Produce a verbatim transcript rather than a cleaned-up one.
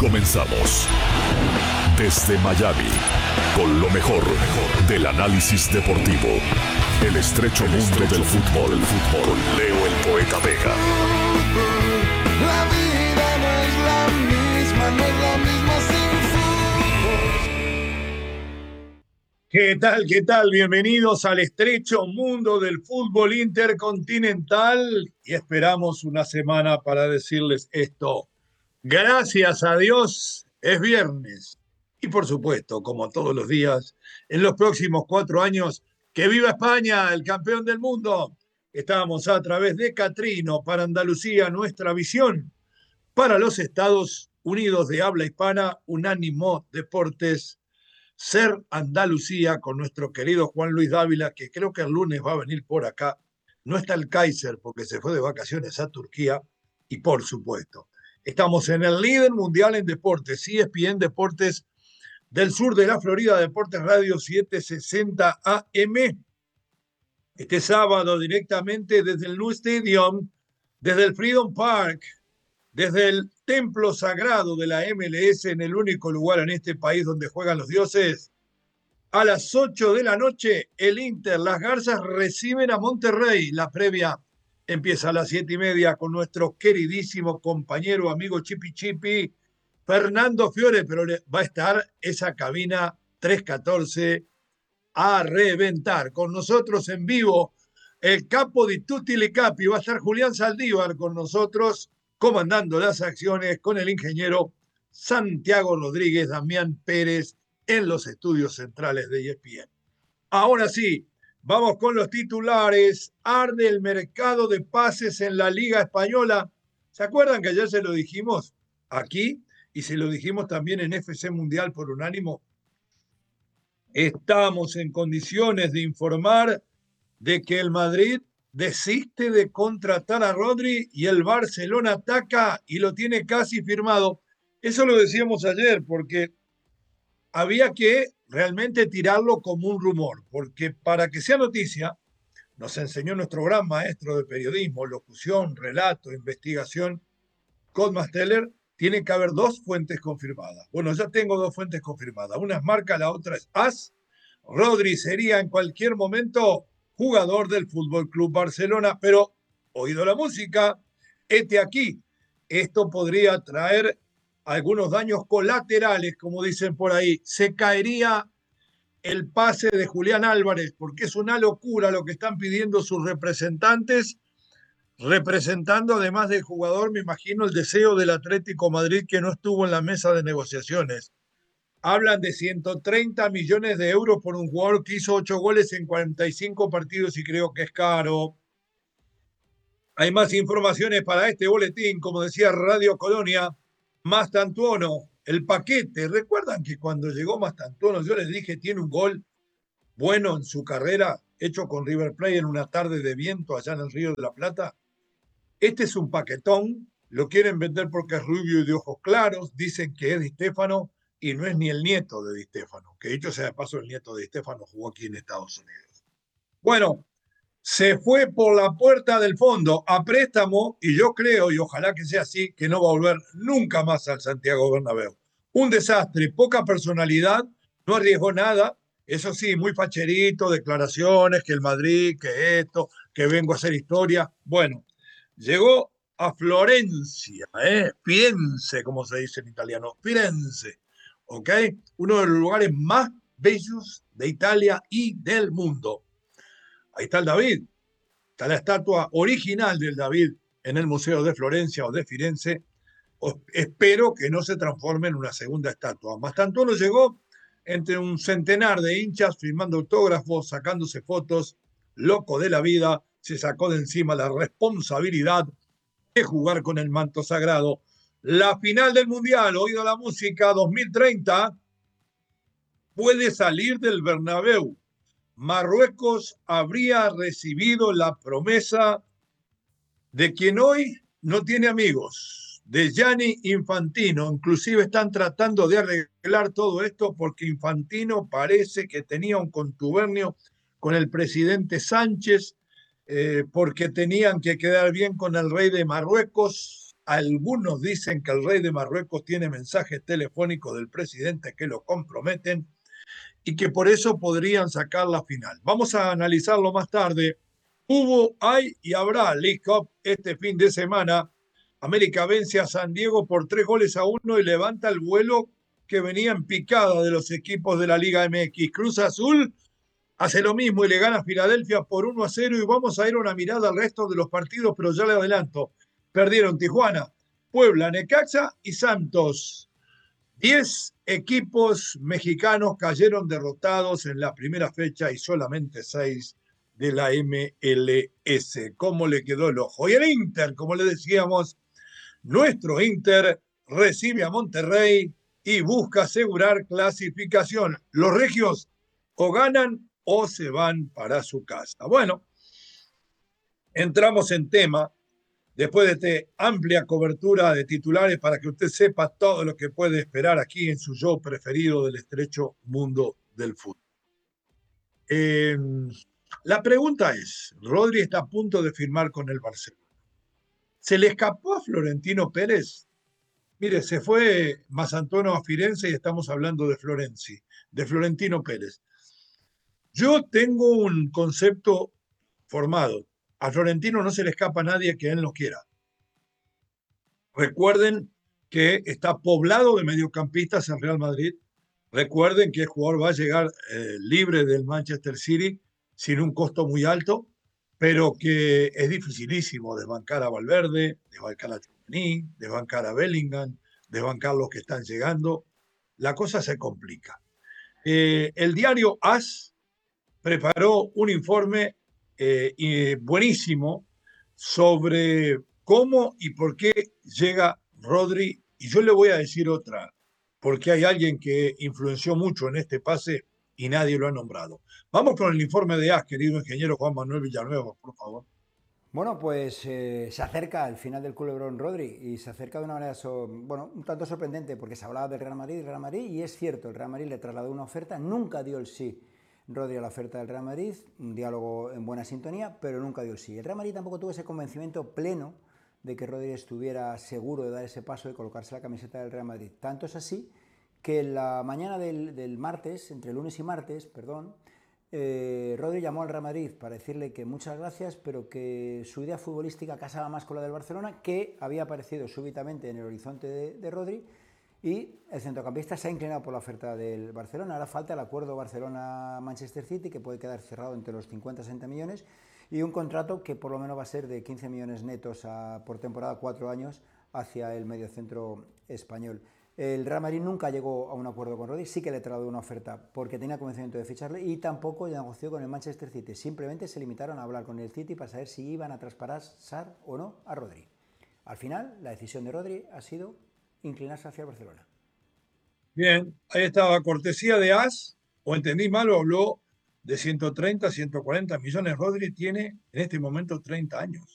Comenzamos desde Miami con lo mejor, del análisis deportivo. El estrecho mundo del fútbol, el fútbol con Leo el Poeta Vega. La vida no es la misma, no es la misma sin fútbol. ¿Qué tal? ¿Qué tal? Bienvenidos al estrecho mundo del fútbol intercontinental y esperamos una semana para decirles esto. Gracias a Dios, es viernes. Y por supuesto, como todos los días, en los próximos cuatro años, ¡que viva España, el campeón del mundo! Estamos a través de Catrino para Andalucía, nuestra visión para los Estados Unidos de habla hispana, Unánimo Deportes, Ser Andalucía, con nuestro querido Juan Luis Dávila, que creo que el lunes va a venir por acá. No está el Kaiser porque se fue de vacaciones a Turquía. Y por supuesto, estamos en el líder mundial en deportes, E S P N Deportes del sur de la Florida, Deportes Radio setecientos sesenta A M. Este sábado directamente desde el New Stadium, desde el Freedom Park, desde el templo sagrado de la M L S, en el único lugar en este país donde juegan los dioses. A las ocho de la noche, el Inter, las Garzas reciben a Monterrey. La previa empieza a las siete y media con nuestro queridísimo compañero, amigo Chipi Chipi, Fernando Fiore, pero va a estar esa cabina trescientos catorce a reventar. Con nosotros en vivo, el capo di tutti li capi, va a estar Julián Saldívar con nosotros, comandando las acciones con el ingeniero Santiago Rodríguez, Damián Pérez, en los estudios centrales de E S P N. Ahora sí, vamos con los titulares. Arde el mercado de pases en la Liga Española. ¿Se acuerdan que ayer se lo dijimos aquí? Y se lo dijimos también en F C Mundial por Unánimo. Estamos en condiciones de informar de que el Madrid desiste de contratar a Rodri y el Barcelona ataca y lo tiene casi firmado. Eso lo decíamos ayer porque había que realmente tirarlo como un rumor, porque para que sea noticia, nos enseñó nuestro gran maestro de periodismo, locución, relato, investigación, Codmasteller, tiene que haber dos fuentes confirmadas. Bueno, ya tengo dos fuentes confirmadas. Una es Marca, la otra es AS. Rodri sería en cualquier momento jugador del Fútbol Club Barcelona, pero oído la música, este aquí, esto podría traer algunos daños colaterales, como dicen por ahí. Se caería el pase de Julián Álvarez, porque es una locura lo que están pidiendo sus representantes, representando además del jugador, me imagino, el deseo del Atlético Madrid, que no estuvo en la mesa de negociaciones. Hablan de ciento treinta millones de euros por un jugador que hizo ocho goles en cuarenta y cinco partidos y creo que es caro. Hay más informaciones para este boletín, como decía Radio Colonia. Mastantuono, el paquete. ¿Recuerdan que cuando llegó Mastantuono yo les dije tiene un gol bueno en su carrera, hecho con River Plate en una tarde de viento allá en el Río de la Plata? Este es un paquetón, lo quieren vender porque es rubio y de ojos claros, dicen que es Di Stéfano y no es ni el nieto de Di Stéfano, que dicho sea de paso el nieto de Di Stéfano jugó aquí en Estados Unidos. Bueno, se fue por la puerta del fondo a préstamo y yo creo, y ojalá que sea así, que no va a volver nunca más al Santiago Bernabéu. Un desastre, poca personalidad, no arriesgó nada, eso sí, muy facherito, declaraciones, que el Madrid, que esto, que vengo a hacer historia. Bueno, llegó a Florencia, ¿eh? Firenze, como se dice en italiano, Firenze, ¿ok? Uno de los lugares más bellos de Italia y del mundo. Ahí está el David, está la estatua original del David en el Museo de Florencia o de Firenze. O, espero que no se transforme en una segunda estatua. Mastantuono llegó entre un centenar de hinchas firmando autógrafos, sacándose fotos, loco de la vida, se sacó de encima la responsabilidad de jugar con el manto sagrado. La final del Mundial, oído la música, dos mil treinta, puede salir del Bernabéu. Marruecos habría recibido la promesa de quien hoy no tiene amigos, de Gianni Infantino. Inclusive están tratando de arreglar todo esto porque Infantino parece que tenía un contubernio con el presidente Sánchez, eh, porque tenían que quedar bien con el rey de Marruecos, Algunos dicen que el rey de Marruecos tiene mensajes telefónicos del presidente que lo comprometen y que por eso podrían sacar la final. Vamos a analizarlo más tarde. Hubo, hay y habrá League Cup este fin de semana. América vence a San Diego por tres goles a uno y levanta el vuelo que venía en picada de los equipos de la Liga M X. Cruz Azul hace lo mismo y le gana a Filadelfia por uno a cero y vamos a ir a una mirada al resto de los partidos, pero ya le adelanto. Perdieron Tijuana, Puebla, Necaxa y Santos. Diez equipos mexicanos cayeron derrotados en la primera fecha y solamente seis de la M L S. ¿Cómo le quedó el ojo? Y el Inter, como le decíamos, nuestro Inter recibe a Monterrey y busca asegurar clasificación. Los regios o ganan o se van para su casa. Bueno, entramos en tema. Después de esta amplia cobertura de titulares para que usted sepa todo lo que puede esperar aquí en su show preferido del estrecho mundo del fútbol. Eh, la pregunta es, Rodri está a punto de firmar con el Barcelona. ¿Se le escapó a Florentino Pérez? Mire, se fue Mazantuono a Firenze y estamos hablando de Florenzi, de Florentino Pérez. Yo tengo un concepto formado. A Florentino no se le escapa a nadie que él no quiera. Recuerden que está poblado de mediocampistas el Real Madrid. Recuerden que el jugador va a llegar eh, libre del Manchester City sin un costo muy alto, pero que es dificilísimo desbancar a Valverde, desbancar a Tchouaméni, desbancar a Bellingham, desbancar los que están llegando. La cosa se complica. Eh, el diario AS preparó un informe eh, y buenísimo sobre cómo y por qué llega Rodri. Y yo le voy a decir otra, porque hay alguien que influenció mucho en este pase y nadie lo ha nombrado. Vamos con el informe de AS, querido ingeniero Juan Manuel Villanueva, por favor. Bueno, pues eh, se acerca el final del culebrón Rodri y se acerca de una manera, so, bueno, un tanto sorprendente porque se hablaba del Real Madrid, del Real Madrid y es cierto, el Real Madrid le trasladó una oferta, nunca dio el sí Rodri a la oferta del Real Madrid, un diálogo en buena sintonía, pero nunca dio el sí. El Real Madrid tampoco tuvo ese convencimiento pleno de que Rodri estuviera seguro de dar ese paso y colocarse la camiseta del Real Madrid. Tanto es así que en la mañana del, del martes, entre lunes y martes, perdón, Eh, Rodri llamó al Real Madrid para decirle que muchas gracias, pero que su idea futbolística casaba más con la del Barcelona, que había aparecido súbitamente en el horizonte de, de Rodri, y el centrocampista se ha inclinado por la oferta del Barcelona. Ahora falta el acuerdo Barcelona-Manchester City, que puede quedar cerrado entre los cincuenta a sesenta millones, y un contrato que por lo menos va a ser de quince millones netos a, por temporada, cuatro años, hacia el mediocentro español. El Real Madrid nunca llegó a un acuerdo con Rodri, sí que le trasladó una oferta porque tenía convencimiento de ficharle y tampoco negoció con el Manchester City. Simplemente se limitaron a hablar con el City para saber si iban a traspasar o no a Rodri. Al final, la decisión de Rodri ha sido inclinarse hacia el Barcelona. Bien, ahí estaba, cortesía de AS, o entendí mal, o habló de ciento treinta, ciento cuarenta millones. Rodri tiene en este momento treinta años.